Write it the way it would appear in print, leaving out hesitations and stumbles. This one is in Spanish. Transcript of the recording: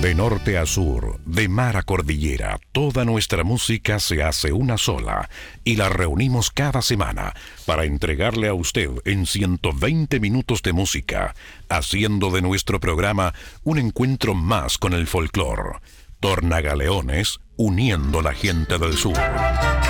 De norte a sur, de mar a cordillera, toda nuestra música se hace una sola y la reunimos cada semana para entregarle a usted en 120 minutos de música, haciendo de nuestro programa un encuentro más con el folclore. Tornagaleones, uniendo la gente del sur.